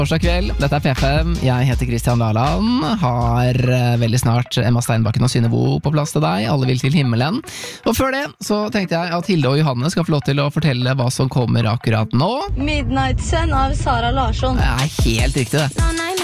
Torsdag kveld, dette er P5. Jeg heter Kristian Laland. Har veldig snart Emma Steinbakken og Synne Vo på plass til deg. Alle vil til himmelen. Og før det så tenkte jeg at Hilde og Johanne skal få lov til å fortelle hva som kommer akkurat nå. Midnight Sun av Sara Larsson. Det er helt riktig det.